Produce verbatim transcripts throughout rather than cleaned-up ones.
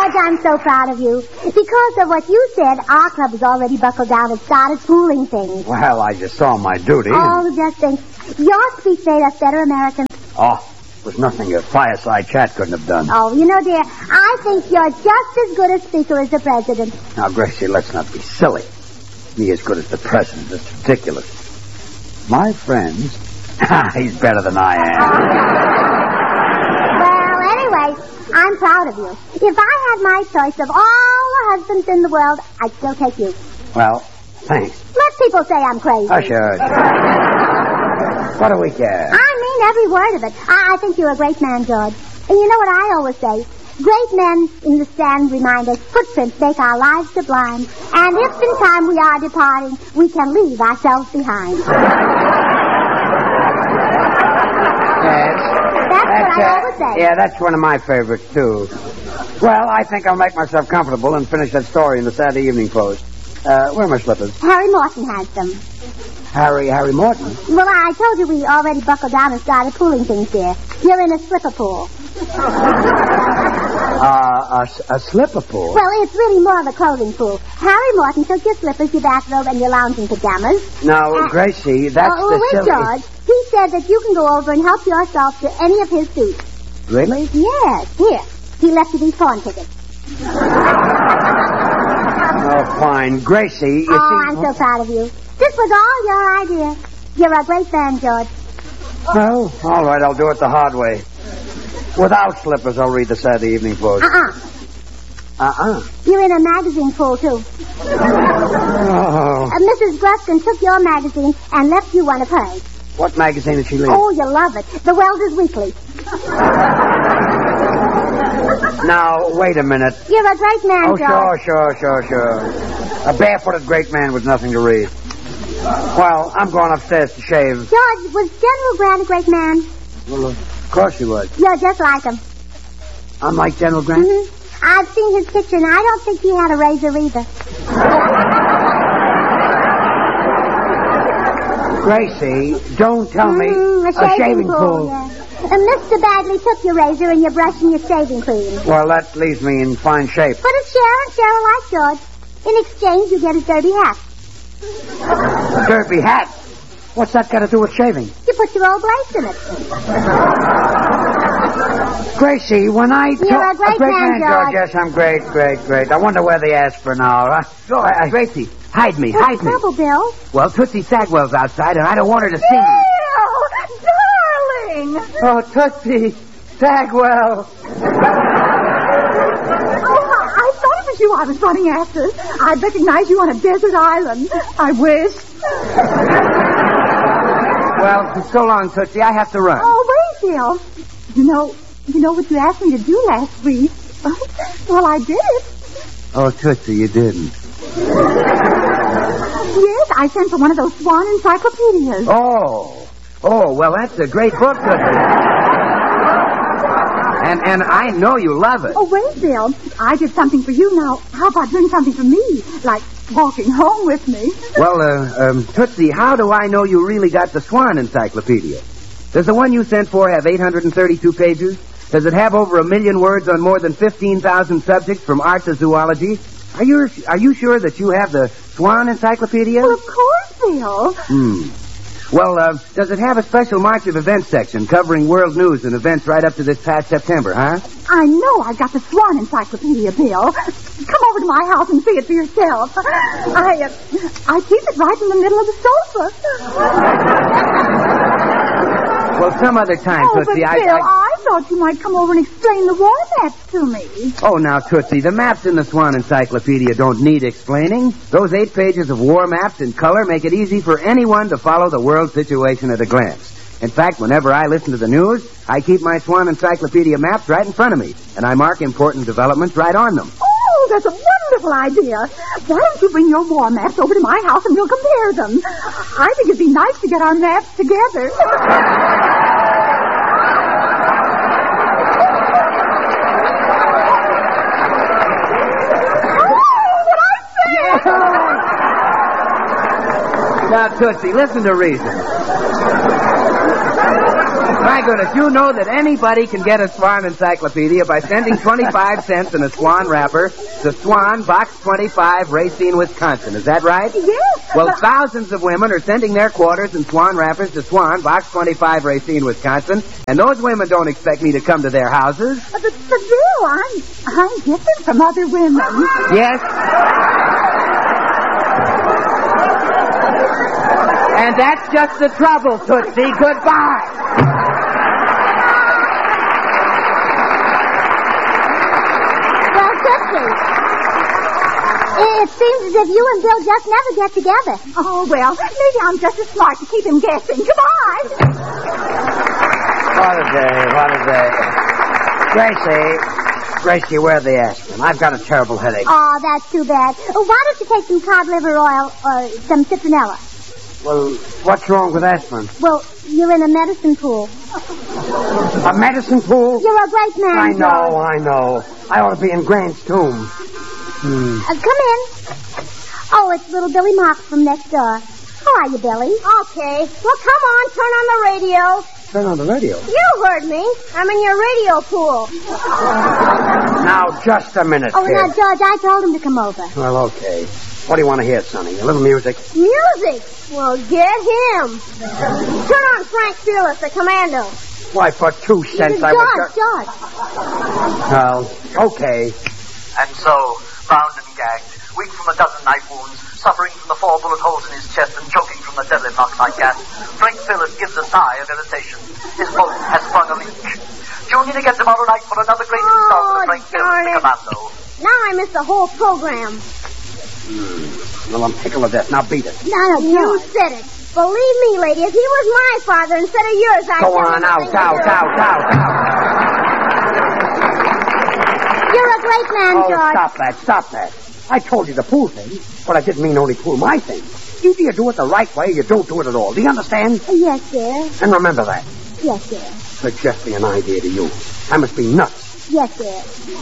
George, I'm so proud of you. Because of what you said, our club has already buckled down and started fooling things. Well, I just saw my duty. Oh, just think. Your speech made us better Americans. Oh, it was nothing a fireside chat couldn't have done. Oh, you know, dear, I think you're just as good a speaker as the president. Now, Gracie, let's not be silly. Me as good as the president. It's ridiculous. My friends, he's better than I am. Well, anyway, I'm proud of you. If I had my choice of all the husbands in the world, I'd still take you. Well, thanks. Let people say I'm crazy. Oh, sure. What do we care? I mean every word of it. I, I think you're a great man, George. And you know what I always say? Great men in the stand remind us footprints make our lives sublime. And if in time we are departing, we can leave ourselves behind. Yes. That's, that's what I uh, always say. Yeah, that's one of my favorites, too. Well, I think I'll make myself comfortable and finish that story in the Saturday Evening Post. Uh, where are my slippers? Harry Morton has them. Harry, Harry Morton? Well, I told you we already buckled down and started pooling things here. You're in a slipper pool. Uh, a, a slipper pool? Well, it's really more of a clothing pool. Harry Morton took your slippers, your bathrobe, and your lounging pajamas. Now, uh, Gracie, that's oh, the wait, silly... George. He said that you can go over and help yourself to any of his suits. Really? Yes, here. He left you these pawn tickets. Oh, fine. Gracie, you oh, see... I'm so proud of you. This was all your idea. You're a great man, George. Well, all right, I'll do it the hard way. Without slippers, I'll read the Saturday Evening Post. Uh-uh. Uh-uh. You're in a magazine pool, too. Oh. Uh, Missus Gruskin took your magazine and left you one of hers. What magazine did she leave? Oh, you'll love it. The Welders Weekly. Now, wait a minute. You're a great man, Oh, George. sure, sure, sure, sure. A barefooted great man with nothing to read. Well, I'm going upstairs to shave. George, was General Grant a great man? Well, of course he was. You're just like him. I'm like General Grant? Mm-hmm. I've seen his picture, and I don't think he had a razor either. Gracie, don't tell me. Mm, a shaving, a shaving pool. pool. Yeah. And Mister Bagley took your razor and your brush and your shaving cream. Well, that leaves me in fine shape. But it's share and share alike, George. In exchange, you get a derby hat. A derby hat? What's that got to do with shaving? You put your old lace in it. Gracie, when I... You're to- a great, a great man, man, George. Yes, I'm great, great, great. I wonder where they aspirin are. Uh, Go, uh, Gracie, hide me, What's hide the me. trouble, Bill? Well, Tootsie Sagwell's outside, and I don't want her to see me. Darling! Oh, Tootsie Sagwell. Oh, I thought it was you I was running after. I recognize you on a desert island. I wish. Well, so long, Tootsie. I have to run. Oh, wait, Bill. You know, you know what you asked me to do last week? Well, I did it. Oh, Tootsie, you didn't. Yes, I sent for one of those Swan encyclopedias. Oh. Oh, well, that's a great book, Tootsie. And and I know you love it. Oh, wait, Bill. I did something for you now. How about doing something for me? Like walking home with me. Well, uh, um, Tootsie, how do I know you really got the Swan encyclopedia? Does the one you sent for have eight hundred thirty-two pages? Does it have over a million words on more than fifteen thousand subjects from art to zoology? Are you are you sure that you have the Swan encyclopedia? Well, of course, Bill. Hmm. Well, uh, does it have a special March of Events section covering world news and events right up to this past September, huh? I know I've got the Swan encyclopedia, Bill. Come over to my house and see it for yourself. I, uh, I keep it right in the middle of the sofa. Well, some other time, Oh, but Tootsie. Bill, I, I... I thought you might come over and explain the war maps to me. Oh, now, Tootsie, the maps in the Swan encyclopedia don't need explaining. Those eight pages of war maps in color make it easy for anyone to follow the world situation at a glance. In fact, whenever I listen to the news, I keep my Swan encyclopedia maps right in front of me, and I mark important developments right on them. Oh, that's a wonderful idea. Why don't you bring your war maps over to my house and we'll compare them? I think it'd be nice to get our maps together. Now, Tootsie, listen to reason. My goodness, you know that anybody can get a Swan Encyclopedia by sending twenty-five cents in a Swan wrapper to Swan, Box twenty-five, Racine, Wisconsin. Is that right? Yes. Well, but... thousands of women are sending their quarters in Swan wrappers to Swan, Box twenty-five, Racine, Wisconsin, and those women don't expect me to come to their houses. But, but Bill, I'm, I'm different from other women. Yes? And that's just the trouble, Tootsie. Goodbye. Well, Tootsie, it seems as if you and Bill just never get together. Oh, well, maybe I'm just as smart to keep him guessing. Goodbye. What a day, what a day. Gracie, Gracie, where are the aspirin? I've got a terrible headache. Oh, that's too bad. Oh, why don't you take some cod liver oil or some citronella? Well, what's wrong with aspirin? Well, you're in a medicine pool. A medicine pool? You're a great man, I know, George. I know. I ought to be in Grant's tomb. Hmm. Uh, come in. Oh, it's little Billy Marks from next door. How are you, Billy? Okay. Well, come on, turn on the radio. Turn on the radio. You heard me. I'm in your radio pool. Now, just a minute, Oh, kid. now, George, I told him to come over. Well, okay. What do you want to hear, Sonny? A little music? Music? Well, get him. Turn on Frank Fearless, the Commando. Why, for two cents I George, would... George. Well, okay. And so, bound and gagged, weak from a dozen knife wounds, suffering from the four bullet holes in his chest and choking from the deadly monoxide gas, Frank Phillips gives a sigh of irritation. His boat has sprung a leak. Tune in again tomorrow night for another great installment Oh, of Frank darn Phillips, the it. Commando. Now I missed the whole program. Hmm. Well, I'm tickled to death. Now beat it. No, no, You George. said it. Believe me, lady, if he was my father instead of yours, I'd Go tell on, him out, nothing to out, do. out, out, out. You're a great man, Oh, George. stop that, stop that. I told you the pool thing, but I didn't mean only pool my thing. Either you do it the right way or you don't do it at all. Do you understand? Yes, dear. And remember that. Yes, dear. Suggesting an idea to you. I must be nuts. Yes, dear.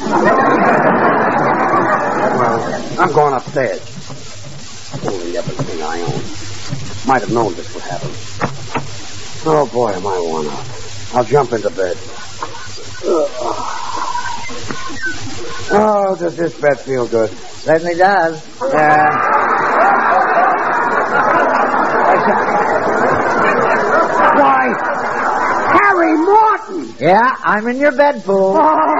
Well, I'm going upstairs. Holding everything I own. Might have known this would happen. Oh, boy, am I worn out. I'll jump into bed. Oh, does this bed feel good? Certainly does. Yeah. Why, Harry Morton! Yeah, I'm in your bed pool.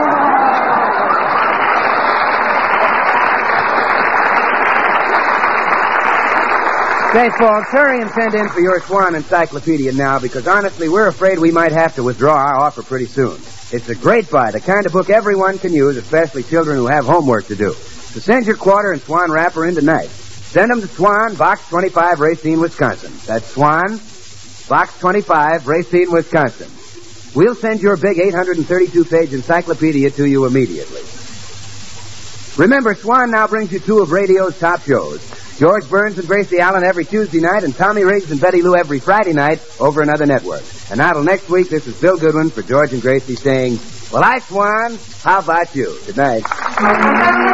Say, folks, hurry and send in for your Swan Encyclopedia now, because honestly, we're afraid we might have to withdraw our offer pretty soon. It's a great buy, the kind of book everyone can use, especially children who have homework to do. So send your quarter and Swan wrapper in tonight. Send them to Swan, Box twenty-five, Racine, Wisconsin. That's Swan, Box twenty-five, Racine, Wisconsin. We'll send your big eight hundred thirty-two page encyclopedia to you immediately. Remember, Swan now brings you two of radio's top shows. George Burns and Gracie Allen every Tuesday night, and Tommy Riggs and Betty Lou every Friday night over another network. And now till next week, this is Bill Goodwin for George and Gracie saying, well, I, Swan, how about you? Good night.